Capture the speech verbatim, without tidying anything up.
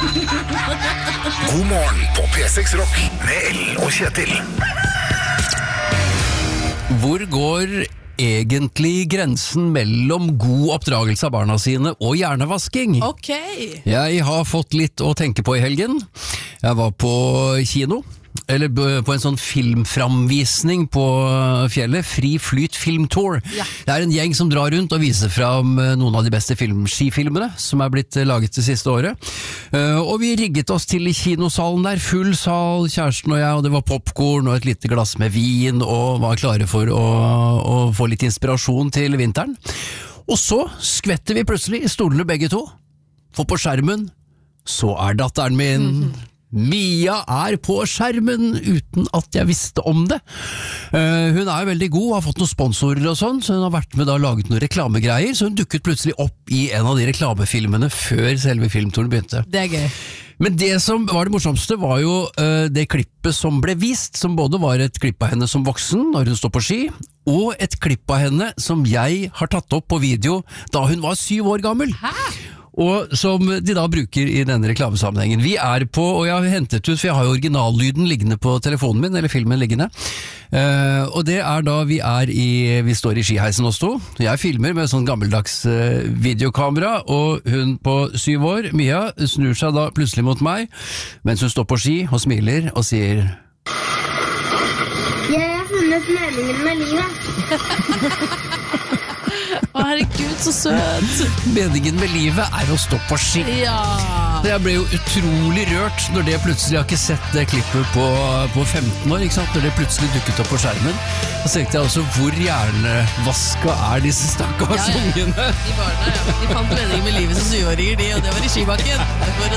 God morgen på P seks Rock med Ellen og Kjetil. Hvor går egentlig grensen mellom god oppdragelse av barna sine og hjernevasking? Ok. Jeg har fått litt å tenke på i helgen. Jeg var på kino, eller på en sånn filmframvisning på fjellet, Fri Flyt Filmtour. Ja. Det er en gjeng som drar rundt og viser fram noen av de beste film, skifilmene som er blitt laget det siste året. Og vi rigget oss til i kinosalen der, full sal, kjæresten og jeg, og det var popcorn og et lite glass med vin, og var klare for å, å få litt inspirasjon til vinteren. Og så skvetter vi plutselig i stolene begge to, for på skjermen så er datteren min... Mm-hmm. Mia er på skjermen uten at jeg visste om det. Uh, hun er veldig god, har fått noen sponsorer og sånn, så hun har vært med da og laget noen reklamegreier, så hun dukket plutselig opp i en av de reklamefilmene før selve filmturen begynte. Det er gøy. Men det som var det morsomste var jo uh, det klippet som ble vist, som både var et klipp av henne som voksen når hun står på ski, og et klipp av henne som jeg har tatt opp på video da hun var syv år gammel. Hæ? Og som de da bruker i denne reklamesammenhengen. Vi er på, og jeg har hentet ut, for jeg har jo originallyden liggende på telefonen min, eller filmen liggende, uh, og det er da vi er i, vi står i skiheisen hos to, jeg filmer med sånn gammeldags uh, videokamera, og hun på syv år, Mia, snur seg da plutselig mot meg, mens hun står på ski og smiler og sier: Jeg har funnet meningen med livet. Å, herregud, så søt. Meningen med livet er å stå på ski. Ja. Jeg ble jo utrolig rørt når det plutselig, jeg har ikke sett det klippet på, på femten år, ikke sant? Når det plutselig dukket opp på skjermen. Så tenkte jeg også, hvor hjernevaska er disse stakkars Ja, ja. ungene? De barna, ja. De fant meningen med livet som syvåringer, de, og det var i skibakken, for å